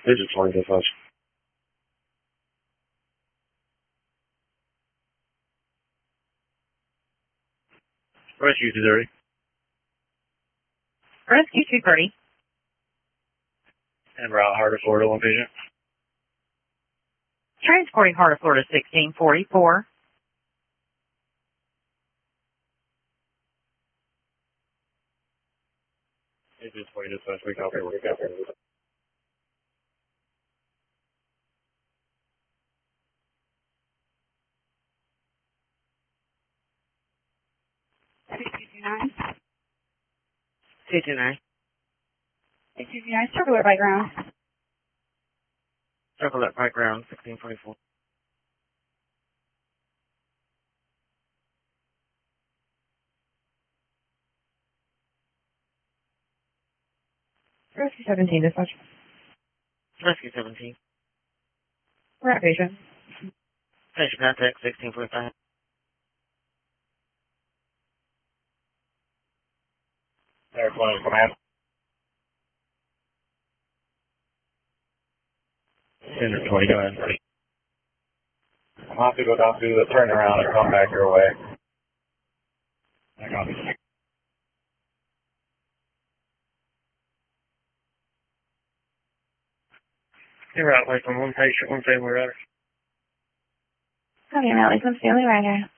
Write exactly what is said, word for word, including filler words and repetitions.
Digit twenty dispatch. Rescue two thirty. Rescue two thirty. And route Heart of Florida, one patient. Transporting Heart of Florida sixteen forty-four. Digit twenty dispatch, we copy, we copy. two two nine. two two nine. two two nine, circular by ground. Circle at right ground, sixteen forty-four. Rescue seventeen, dispatch. Rescue seventeen. We're at patient. Patient contact, sixteen forty-five. Air twenty, command. Center twenty, go ahead. I'm going to have to go down to the turnaround and come back your way. I copy. You're out, like, from one patient, one family router. Okay, Melly, come Stanley Ryder.